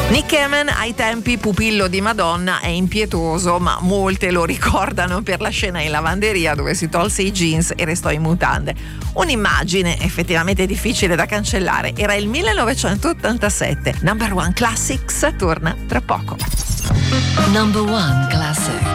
Nick Kamen, ai tempi pupillo di Madonna, è impietoso, ma molte lo ricordano per la scena in lavanderia dove si tolse i jeans e restò in mutande. Un'immagine effettivamente difficile da cancellare. Era il 1987. Number One Classics torna tra poco. Number One Classics.